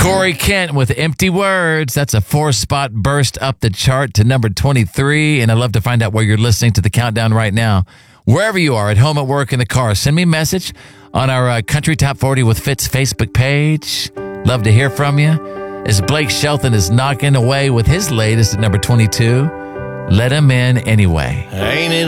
Corey Kent with Empty Words. That's a 4-spot burst up the chart to number 23. And I'd love to find out where you're listening to the countdown right now. Wherever you are, at home, at work, in the car, send me a message on our Country Top 40 with Fitz Facebook page. Love to hear from you. As Blake Shelton is knocking away with his latest at number 22, Let Him In Anyway. Ain't it